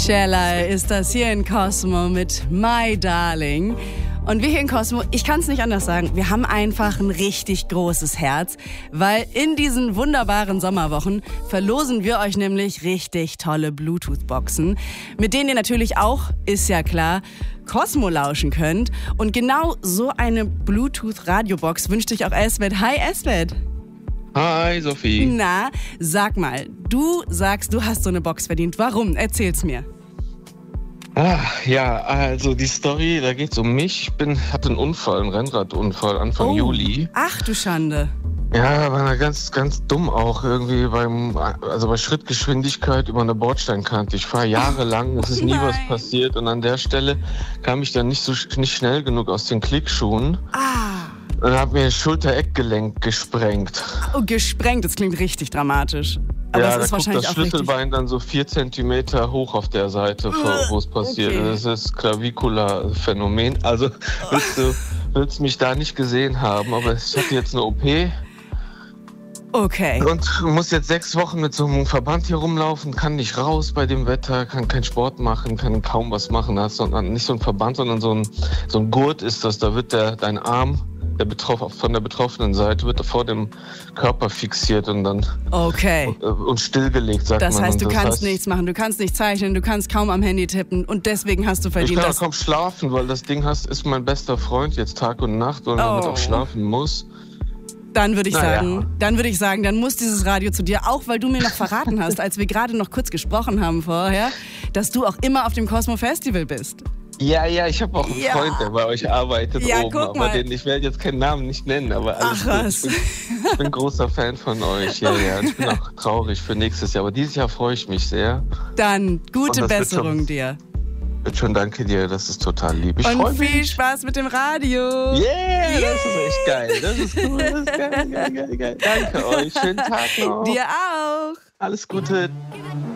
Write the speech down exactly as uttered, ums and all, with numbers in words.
Cherlei ist das hier in Cosmo mit My Darling. Und wir hier in Cosmo, ich kann es nicht anders sagen, wir haben einfach ein richtig großes Herz, weil in diesen wunderbaren Sommerwochen verlosen wir euch nämlich richtig tolle Bluetooth-Boxen, mit denen ihr natürlich auch, ist ja klar, Cosmo lauschen könnt. Und genau so eine Bluetooth-Radiobox wünscht sich auch Esvet. Hi Esvet. Hi Sophie. Na, sag mal, du sagst, du hast so eine Box verdient. Warum? Erzähl's mir. Ah, ja, also die Story, da geht's um mich. Ich bin, hatte einen Unfall, einen Rennradunfall Anfang oh. Juli. Ach du Schande. Ja, war ganz, ganz dumm auch irgendwie beim, also bei Schrittgeschwindigkeit über eine Bordsteinkante. Ich fahre jahrelang, es ist nie was passiert und an der Stelle kam ich dann nicht so nicht schnell genug aus den Klickschuhen. Ah. Und habe mir das Schulter-Eckgelenk gesprengt. Oh, gesprengt, das klingt richtig dramatisch. Aber ja, es ist da wahrscheinlich guckt das auch Schlüsselbein richtig... dann so vier Zentimeter hoch auf der Seite, wo es passiert. Okay. Das ist Clavicula-Phänomen. Also willst du willst mich da nicht gesehen haben, aber ich hatte jetzt eine O P. Okay. Und muss jetzt sechs Wochen mit so einem Verband hier rumlaufen, kann nicht raus bei dem Wetter, kann keinen Sport machen, kann kaum was machen. Da hast du nicht so ein Verband, sondern so ein, so ein Gurt ist das. Da wird der, dein Arm der betroff, von der betroffenen Seite wird vor dem Körper fixiert und dann okay. und, und stillgelegt, sagt das man. Heißt, du das kannst heißt, nichts machen, du kannst nicht zeichnen, du kannst kaum am Handy tippen und deswegen hast du verdient, ich kann dass... auch kaum schlafen, weil das Ding hast, ist mein bester Freund jetzt Tag und Nacht und oh. damit auch schlafen muss. Dann würde ich naja. sagen, dann würde ich sagen, dann muss dieses Radio zu dir, auch weil du mir noch verraten hast, als wir gerade noch kurz gesprochen haben vorher, dass du auch immer auf dem Cosmo Festival bist. Ja, ja, ich habe auch einen ja. Freund, der bei euch arbeitet ja, oben, guck aber mal. den, ich werde jetzt keinen Namen nicht nennen, aber alles Ach was. gut. Ich bin, ich bin großer Fan von euch, ja, ja. Ich bin auch traurig für nächstes Jahr, aber dieses Jahr freue ich mich sehr. Dann gute Besserung schon, dir. Wird schon, danke dir, das ist total lieb. Ich Und viel mich. Spaß mit dem Radio. Yeah, yeah, das ist echt geil, das ist cool, das ist geil, geil, geil, geil. Danke euch, schönen Tag noch. Dir auch. Alles Gute.